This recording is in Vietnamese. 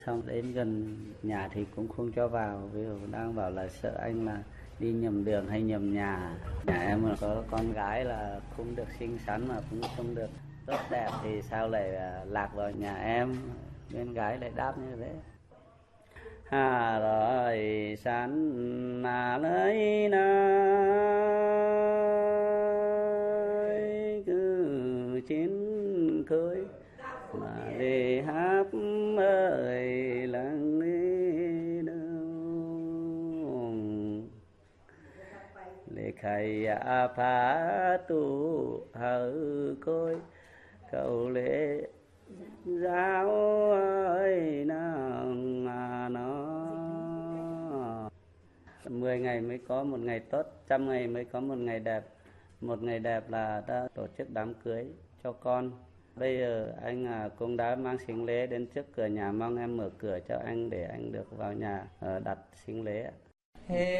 Xong đến gần nhà thì cũng không cho vào, ví dụ đang bảo là sợ anh là đi nhầm đường hay nhầm nhà. Nhà em mà có con gái là không được xinh xắn mà cũng không được tốt đẹp thì sao lại lạc vào nhà em. Bên gái lại đáp như thế. Hà rồi sắn mà lấy nơi cứ chín cưới mà đi hát ơi lặng đi đâu lệ khai phá tu hở côi cầu lệ giáo ơi nàng nó 10 ngày mới có một ngày tốt, 100 ngày mới có một ngày đẹp. Một ngày đẹp là đã tổ chức đám cưới cho con. Bây giờ anh cũng đã mang sính lễ đến trước cửa nhà, mong em mở cửa cho anh để anh được vào nhà đặt sính lễ.